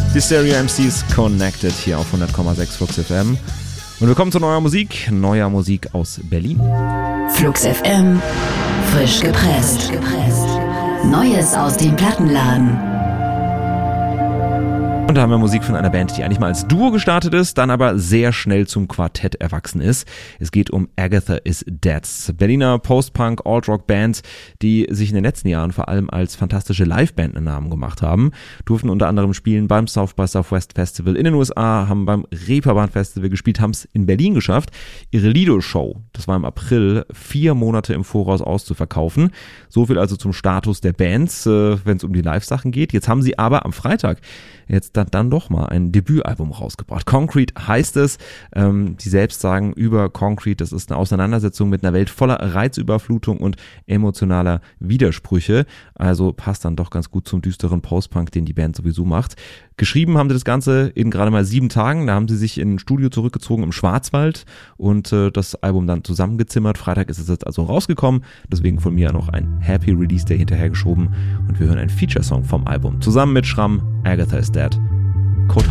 Die Stereo MCs Connected hier auf 100,6 Flux FM. Und wir kommen zu neuer Musik aus Berlin. Flux FM, frisch gepresst. Neues aus dem Plattenladen. Und da haben wir Musik von einer Band, die eigentlich mal als Duo gestartet ist, dann aber sehr schnell zum Quartett erwachsen ist. Es geht um Agatha is Dead. Berliner Post-Punk, Alt-Rock-Band, die sich in den letzten Jahren vor allem als fantastische Liveband einen Namen gemacht haben. Durften unter anderem spielen beim South by Southwest Festival in den USA, haben beim Reeperbahn Festival gespielt, haben es in Berlin geschafft, ihre Lido-Show, das war im April, 4 Monate im Voraus auszuverkaufen. So viel also zum Status der Bands, wenn es um die Live-Sachen geht. Jetzt haben sie aber am Freitag dann doch mal ein Debütalbum rausgebracht. Concrete heißt es. Die selbst sagen über Concrete, das ist eine Auseinandersetzung mit einer Welt voller Reizüberflutung und emotionaler Widersprüche. Also passt dann doch ganz gut zum düsteren Post-Punk, den die Band sowieso macht. Geschrieben haben sie das Ganze in gerade mal 7 Tagen. Da haben sie sich in ein Studio zurückgezogen im Schwarzwald und das Album dann zusammengezimmert. Freitag ist es jetzt also rausgekommen. Deswegen von mir noch ein Happy Release Day hinterhergeschoben. Und wir hören einen Feature-Song vom Album. Zusammen mit Schramm, Agatha is Dead.